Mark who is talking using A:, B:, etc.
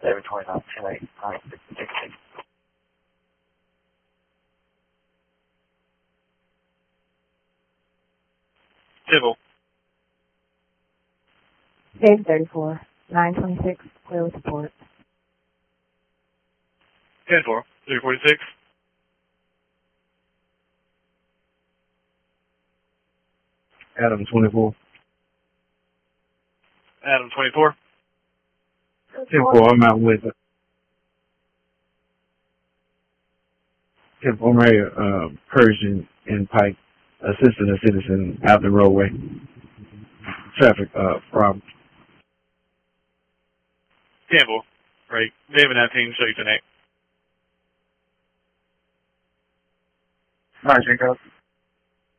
A: 729, 10-8, 966.
B: Civil.
C: 834, 926, clear with support.
B: 10-4, 346.
D: Adam 24.
B: Adam 24.
D: 10-4, I'm out with 10-4, I'm here, Persian and Pike, assisting a citizen out the roadway. Traffic, problem.
B: 10-4. Right. David 19, show you tonight.
A: All right, Jacob.